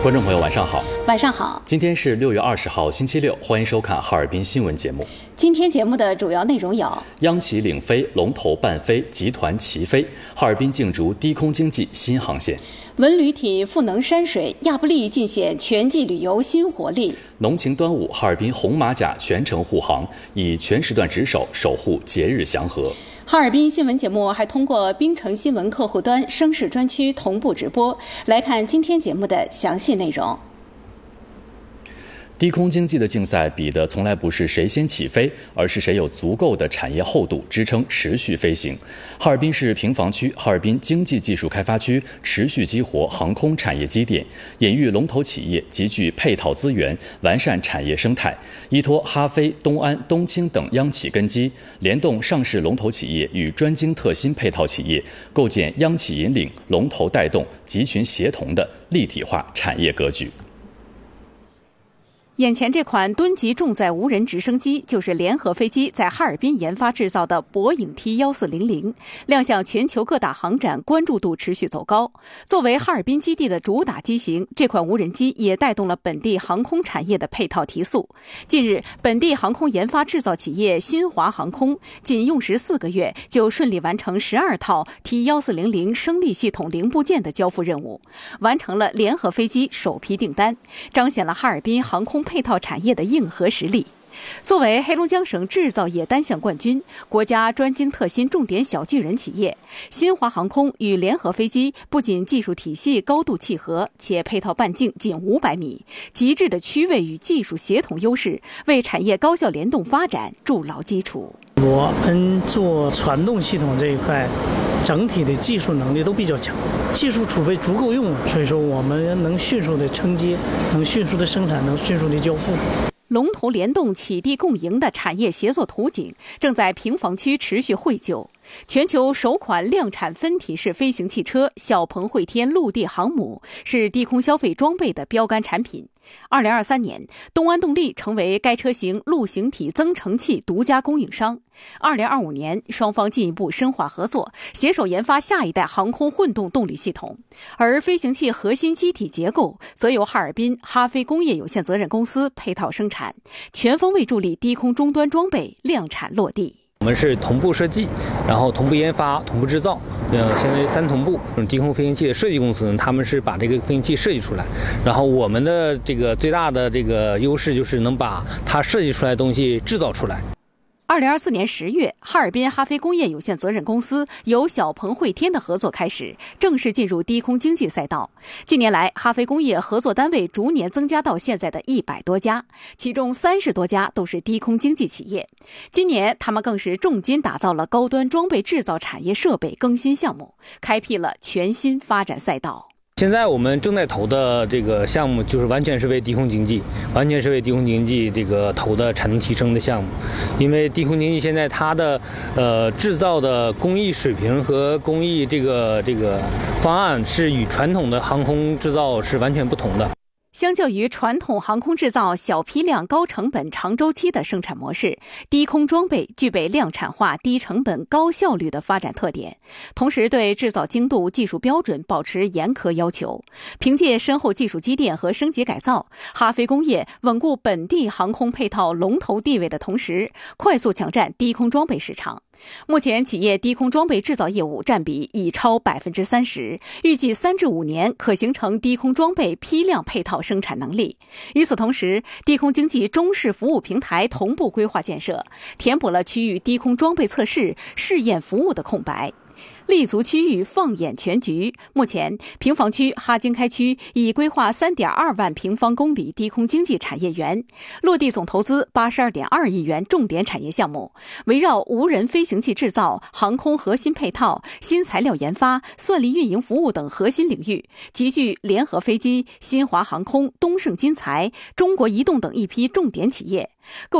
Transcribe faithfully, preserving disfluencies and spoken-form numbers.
观众朋友晚上好。 晚上好。 今天是六月二十号星期六，欢迎收看哈尔滨新闻节目。 今天节目的主要内容有： 央企领飞，龙头伴飞，集团齐飞，哈尔滨竞逐低空经济新航线； 文旅体赋能山水，亚布力尽显全季旅游新活力； 浓情端午，哈尔滨红马甲全程护航，以全时段值守守护节日祥和。 哈尔滨新闻节目还通过冰城新闻客户端声势专区同步直播，来看今天节目的详细内容。 低空经济的竞赛比的从来不是谁先起飞，而是谁有足够的产业厚度支撑持续飞行。哈尔滨市平房区哈尔滨经济技术开发区持续激活航空产业基点，引育龙头企业，集聚配套资源，完善产业生态，依托哈飞、东安、东青等央企根基，联动上市龙头企业与专精特新配套企业，构建央企引领、龙头带动、集群协同的立体化产业格局。 眼前这款吨级重载无人直升机就是联合飞机在哈尔滨研发制造的博影 T 一四零零，亮相全球各大航展，关注度持续走高。作为哈尔滨基地的主打机型，这款无人机也带动了本地航空产业的配套提速。近日，本地航空研发制造企业新华航空仅用时四个月就顺利完成十二套 T 一四零零升力系统零部件的交付任务，完成了联合飞机首批订单，彰显了哈尔滨航空配套产业的硬核实力。作为黑龙江省制造业单项冠军、国家专精特新重点小巨人企业，新华航空与联合飞机不仅技术体系高度契合，且配套半径仅五百米，极致的区位与技术协同优势，为产业高效联动发展筑牢基础。 我们做传动系统这一块，整体的技术能力都比较强，技术储备足够用，所以说我们能迅速的承接，能迅速的生产，能迅速的交付。 龙头联动、启地共赢的产业协作图景正在平房区持续绘就。全球首款量产分体式飞行汽车小鹏汇天陆地航母是低空消费装备的标杆产品。二零二三年，东安动力成为该车型陆行体增程器独家供应商。二零二五年，双方进一步深化合作，携手研发下一代航空混动动力系统。而飞行器核心机体结构则由哈尔滨哈飞工业有限责任公司配套生产，全方位助力低空终端装备量产落地。 我们是同步设计，然后同步研发、同步制造，呃，相当于三同步。低空飞行器的设计公司呢，他们是把这个飞行器设计出来，然后我们的这个最大的这个优势就是能把它设计出来的东西制造出来。 二零二四年十月，哈尔滨哈飞工业有限责任公司由小鹏汇天的合作开始，正式进入低空经济赛道。近年来，哈飞工业合作单位逐年增加到现在的一百多家，其中三十多家都是低空经济企业。今年，他们更是重金打造了高端装备制造产业设备更新项目，开辟了全新发展赛道。 现在我们正在投的这个项目就是完全是为低空经济，完全是为低空经济这个投的产能提升的项目。因为低空经济现在它的呃制造的工艺水平和工艺这个这个方案是与传统的航空制造是完全不同的。 相较于传统航空制造小批量、高成本、长周期的生产模式，低空装备具备量产化、低成本、高效率的发展特点，同时对制造精度、技术标准保持严苛要求。凭借深厚技术积淀和升级改造，哈飞工业稳固本地航空配套龙头地位的同时，快速抢占低空装备市场。目前，企业低空装备制造业务占比已超百分之三十，预计三至五年可形成低空装备批量配套生产能力。与此同时，低空经济中式服务平台同步规划建设，填补了区域低空装备测试、试验服务的空白。立足区域，放眼全局。目前，平房区哈经开区已规划 三点二万平方公里低空经济产业园，落地总投资 八十二点二亿元重点产业项目，围绕无人飞行器制造、航空核心配套、新材料研发、算力运营服务等核心领域，集聚联合飞机、新华航空、东盛金材、中国移动等一批重点企业，构